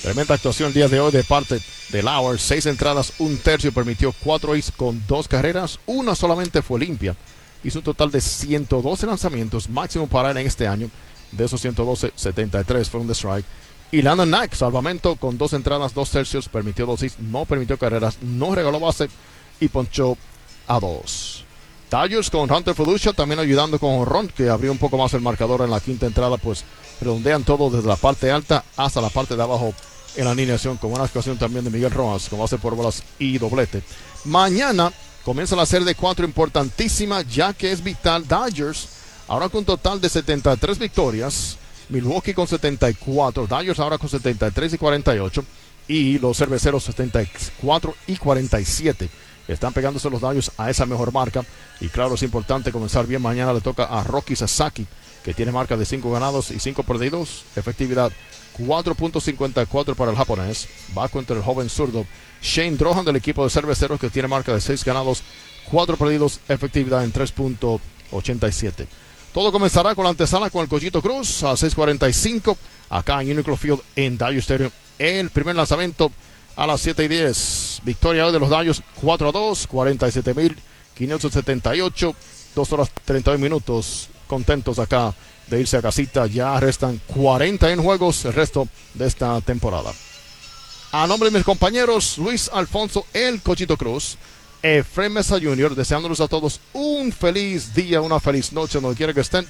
Tremenda actuación el día de hoy de parte de Lauer. 6 entradas, un tercio, permitió 4 hits con 2 carreras. Una solamente fue limpia. Hizo un total de 112 lanzamientos, máximo para él en este año. De esos 112, 73 fueron de strike. Y Landon Knight, salvamento con 2 entradas, 2 tercios, permitió 2 hits, no permitió carreras, no regaló base y ponchó a 2. Dodgers con Hunter Felucia también ayudando con jonrón, que abrió un poco más el marcador en la quinta entrada, pues redondean todo desde la parte alta hasta la parte de abajo en la alineación, con una actuación también de Miguel Rojas, con base por bolas y doblete. Mañana comienza la serie de 4 importantísima, ya que es vital. Dodgers ahora con un total de 73 victorias, Milwaukee con 74, Dodgers ahora con 73 y 48, y los cerveceros 74 y 47. Están pegándose los Dodgers a esa mejor marca. Y claro, es importante comenzar bien. Mañana le toca a Roki Sasaki, que tiene marca de 5 ganados y 5 perdidos. Efectividad 4.54 para el japonés. Va contra el joven zurdo Shane Drohan del equipo de cerveceros, que tiene marca de 6 ganados, 4 perdidos. Efectividad en 3.87. Todo comenzará con la antesala con el Collito Cruz a 6:45 acá en Uniclo Field en Dodger Stadium. El primer lanzamiento a las 7:10. Victoria hoy de los Dodgers 4-2, 47,578, 2 horas 32 minutos. Contentos acá de irse a casita. Ya restan 40 en juegos el resto de esta temporada. A nombre de mis compañeros Luis Alfonso El Collito Cruz, Efraín Mesa Jr., deseándoles a todos un feliz día, una feliz noche donde quiera que estén.